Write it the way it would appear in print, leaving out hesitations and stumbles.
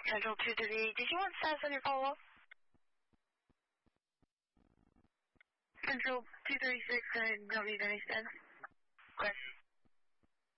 Central 238, did you want status on your follow-up? Central 236, I don't need any status. Okay.